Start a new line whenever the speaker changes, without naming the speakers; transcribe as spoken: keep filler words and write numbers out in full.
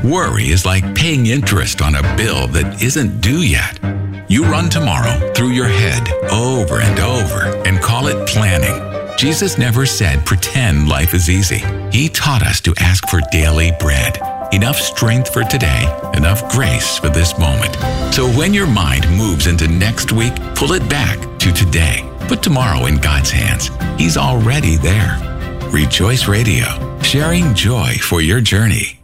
Worry is like paying interest on a bill that isn't due yet. You run tomorrow through your head over and over and call it planning. Jesus never said pretend life is easy. He taught us to ask for daily bread. Enough strength for today, enough grace for this moment. So when your mind moves into next week, pull it back to today. Put tomorrow in God's hands. He's already there. Rejoice Radio, sharing joy for your journey.